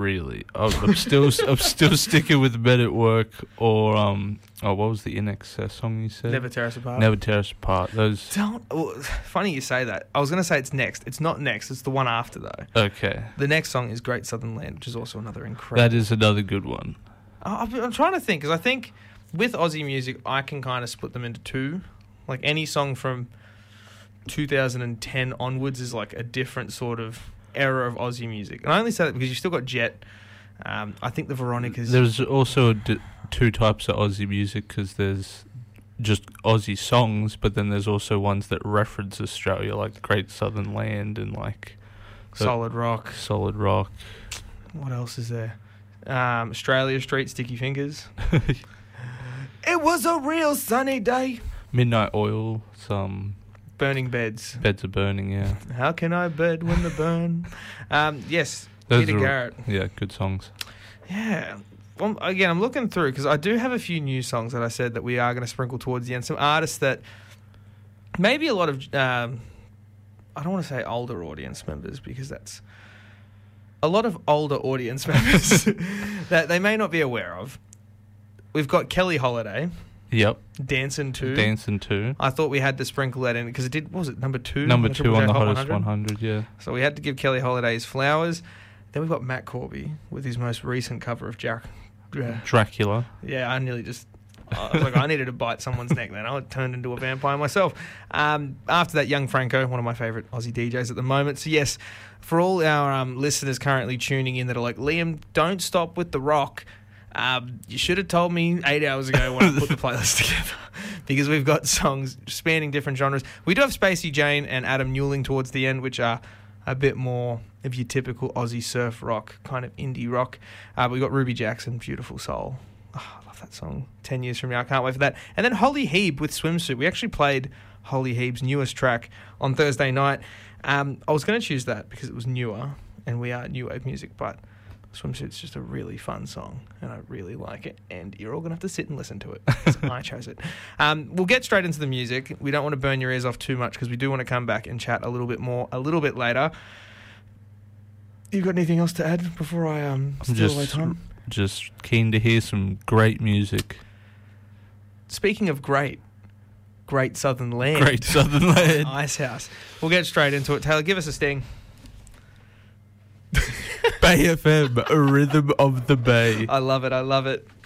really. I'm still sticking with Men at Work or what was the INXS song you said? Never Tear Us Apart. Never Tear Us Apart. Those. Funny you say that. I was going to say it's next. It's not next. It's the one after though. Okay. The next song is Great Southern Land, which is also another incredible. That is another good one. I'm trying to think because I think with Aussie music I can kind of split them into two. Like any song from 2010 onwards is like a different sort of era of Aussie music. And I only say that because you've still got Jet. I think the Veronicas. There's also two types of Aussie music because there's just Aussie songs, but then there's also ones that reference Australia, like Great Southern Land and like Solid Rock. Solid Rock. What else is there? Australia Street, Sticky Fingers. It was a real sunny day. Midnight Oil, some Burning Beds. Beds are burning, yeah. How can I bed when the burn? Yes, Those Peter are, Garrett. Yeah, good songs. Yeah. Well, again, I'm looking through because I do have a few new songs that I said that we are going to sprinkle towards the end. Some artists that maybe a lot of, I don't want to say older audience members because that's a lot of older audience members that they may not be aware of. We've got Kelly Holiday. Yep. Dancing 2. Dancing 2. I thought we had to sprinkle that in because it did, what was it, number 2? Number 2 on the Hot Hottest 100, yeah. So we had to give Kelly Holiday his flowers. Then we've got Matt Corby with his most recent cover of Dracula. Yeah, I nearly just... I was like, I needed to bite someone's neck then. I turned into a vampire myself. After that, Young Franco, one of my favourite Aussie DJs at the moment. So yes, for all our listeners currently tuning in that are like, Liam, don't stop with the rock. You should have told me 8 hours ago when I put the playlist together because we've got songs spanning different genres. We do have Spacey Jane and Adam Newling towards the end, which are a bit more of your typical Aussie surf rock, kind of indie rock. We've got Ruby Jackson, Beautiful Soul. Oh, I love that song. 10 years from now, I can't wait for that. And then Holly Heeb with Swimsuit. We actually played Holly Heeb's newest track on Thursday night. I was going to choose that because it was newer and we are new wave music, but Swimsuit's just a really fun song and I really like it and you're all going to have to sit and listen to it because I chose it. We'll get straight into the music. We don't want to burn your ears off too much because we do want to come back and chat a little bit more a little bit later. You got anything else to add before I steal away time? Just keen to hear some great music. Speaking of great Southern Land. Great Southern Land. Icehouse. We'll get straight into it. Taylor, give us a sting. Bay FM, a rhythm of the bay. I love it.